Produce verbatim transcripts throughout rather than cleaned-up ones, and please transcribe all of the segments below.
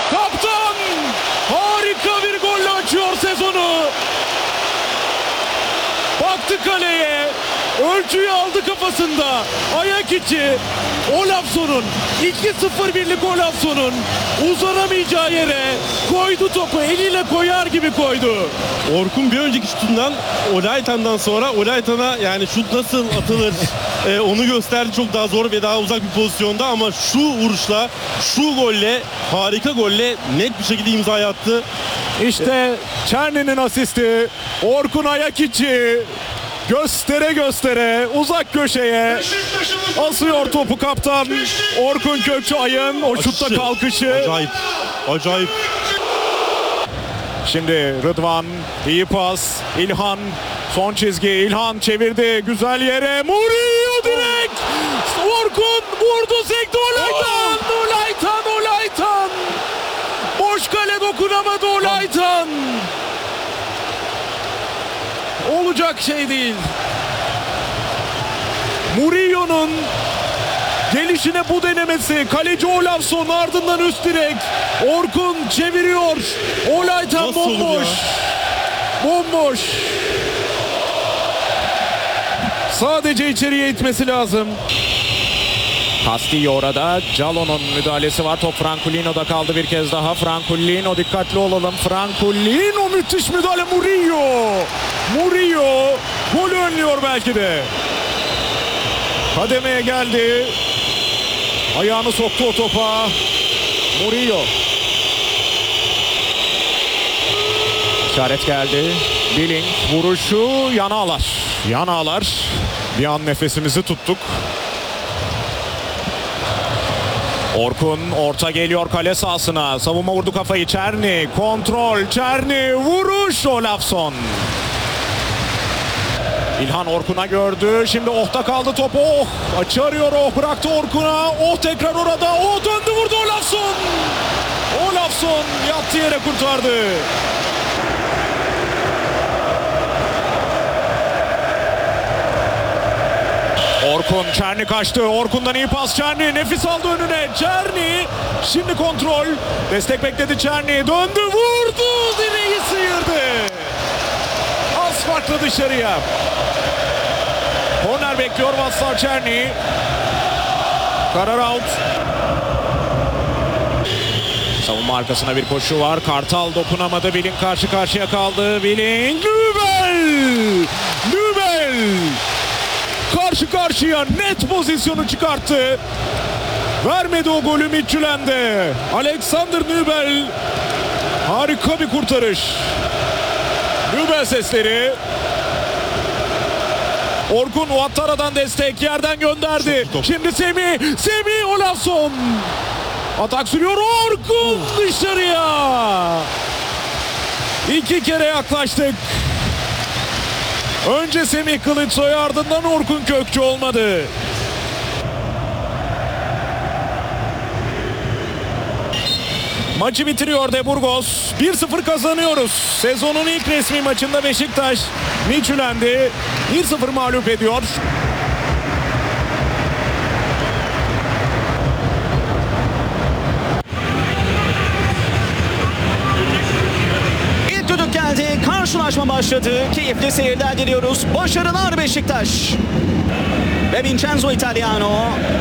Kaptan harika bir golle açıyor sezonu. Baktı kaleye, ölçüyü aldı kafasında. Ayak içi Olafsson'un iki sıfır birlik Olafsson'un uzanamayacağı yere koydu topu, eliyle koyar gibi koydu. Orkun bir önceki şutundan Olaytan'dan sonra Olaytan'a yani şut nasıl atılır e, onu gösterdi. Çok daha zor ve daha uzak bir pozisyonda ama şu vuruşla, şu golle, harika golle net bir şekilde imza attı. İşte Çerni'nin asisti. Orkun ayak içi göstere göstere uzak köşeye asıyor topu kaptan Orkun Kökçüay'ın o şutta Aşırı. kalkışı. Acayip, acayip. Şimdi Rıdvan, iyi pas. İlhan, son çizgi. İlhan çevirdi güzel yere. Murillo direkt. Orkun vurdu, sekti. Olaytan, Olaytan, Olaytan. Boş kale dokunamadı Olaytan. Olacak şey değil. Murillo'nun gelişine bu denemesi. Kaleci Olafsson, ardından üst direk. Orkun çeviriyor. Olaytan Nasıl olur bomboş. Bomboş. Sadece içeriye itmesi lazım. Castillo orada. Jalon'un müdahalesi var. Top Francolino'da kaldı bir kez daha. Francolino, dikkatli olalım. Francolino, müthiş müdahale. Murillo. Murillo golü önlüyor belki de. Kademeye geldi. Ayağını soktu o topa. Murillo. İşaret geldi. Billing vuruşu yana ağlar. Yana ağlar. Bir an nefesimizi tuttuk. Orkun orta geliyor kale sahasına. Savunma vurdu kafayı. Çerni kontrol. Çerni vuruş. Olafsson. İlhan Orkun'a gördü. Şimdi Oh'ta kaldı topu. Oh açı arıyor. Oh bıraktı Orkun'a. Oh tekrar orada. Oh döndü vurdu Olafsson. Olafsson yattığı yere kurtardı. Orkun, Çerni kaçtı. Orkun'dan iyi pas Çerni. Nefis aldı önüne. Çerni şimdi kontrol. Destek bekledi Çerni. Döndü vurdu. Direği sıyırdı. Az farklı dışarıya. Korner bekliyor Václav Černý. Karar out. Savunma arkasına bir koşu var. Kartal dokunamadı. Billing karşı karşıya kaldı. Billing. Nübel. Nübel. Karşı karşıya net pozisyonu çıkarttı. Vermedi o golü Midtjylland'e. Alexander Nübel. Harika bir kurtarış. Nübel sesleri. Orkun Ouattara'dan destek yerden gönderdi. Şimdi Semih. Semih Olafsson. Atak sürüyor Orkun dışarıya. İki kere yaklaştık. Önce Semih Kılıçsoy, ardından Orkun Kökçü olmadı. Maçı bitiriyor De Burgos. bir sıfır kazanıyoruz. Sezonun ilk resmi maçında Beşiktaş Midtjylland'i bir sıfır mağlup ediyor. İlk düdük geldi. Karşılaşma başladı. Keyifli seyirler diliyoruz. Başarılar Beşiktaş. Ve Vincenzo Italiano.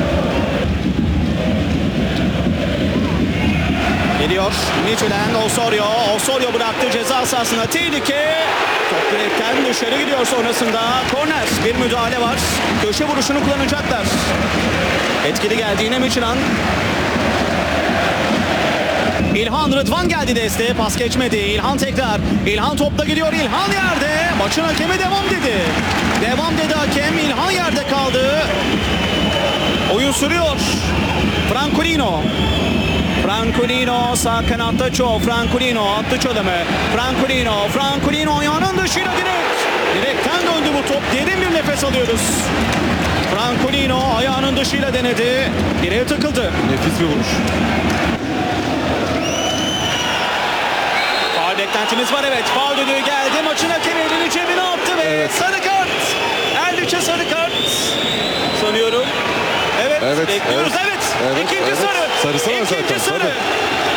Geliyor Midtjylland. Osorio. Osorio bıraktı ceza sahasına. Tehlike. Top direkten dışarı gidiyor sonrasında. Korner. Bir müdahale var. Köşe vuruşunu kullanacaklar. Etkili geldi yine Midtjylland. İlhan, Rıdvan geldi desteğe. Pas geçmedi. İlhan tekrar. İlhan topla gidiyor. İlhan yerde. Maçın hakemi devam dedi. Devam dedi hakem. İlhan yerde kaldı. Oyun sürüyor. Francolino. Francolino sağ kanatta Ço. Francolino attı çalımı. Francolino. Francolino ayağının dışıyla direkt. Direkten döndü bu top. Derin bir nefes alıyoruz. Francolino ayağının dışıyla denedi. Direğe takıldı. Nefis bir vuruş. Faul beklentimiz var, evet. Faul düdüğü geldi. Maçın hakemi elini cebine attı ve evet. Sarı kart. Erliç'e sarı kart. Sanıyorum. Evet, Evet, bekliyoruz. evet. Evet. Evet, İkinci evet. sarı. Sarısı var İkinci zaten, sarı. tabii.